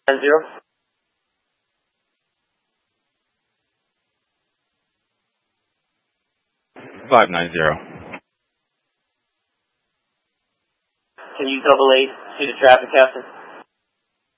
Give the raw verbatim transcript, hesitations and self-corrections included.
nine zero. five nine zero. Can you double eight to the traffic, Captain?